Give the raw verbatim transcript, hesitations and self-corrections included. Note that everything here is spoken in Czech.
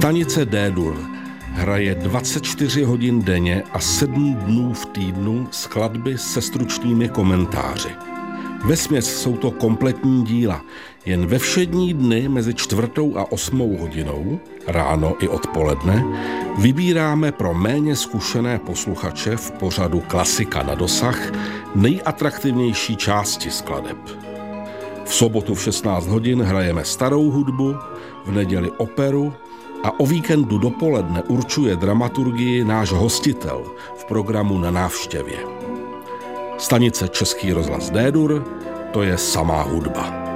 Stanice D-dur hraje dvacet čtyři hodin denně a sedm dnů v týdnu skladby se stručnými komentáři. Vesměs jsou to kompletní díla. Jen ve všední dny mezi čtvrtou a osmou hodinou, ráno i odpoledne, vybíráme pro méně zkušené posluchače v pořadu Klasika na dosah nejatraktivnější části skladeb. V sobotu v šestnáct hodin hrajeme starou hudbu, v neděli operu a o víkendu dopoledne určuje dramaturgii náš hostitel v programu Na návštěvě. Stanice Český rozhlas D-dur, to je samá hudba.